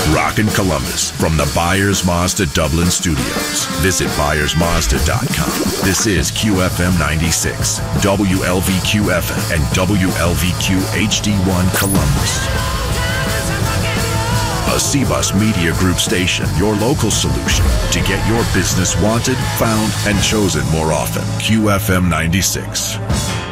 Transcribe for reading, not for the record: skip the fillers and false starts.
Rockin' Columbus from the Byers Mazda Dublin studios. Visit ByersMazda.com. This is QFM 96, WLVQ-FM, and WLVQ HD1 Columbus. A C-Bus Media Group station, your local solution to get your business wanted, found, and chosen more often. QFM 96.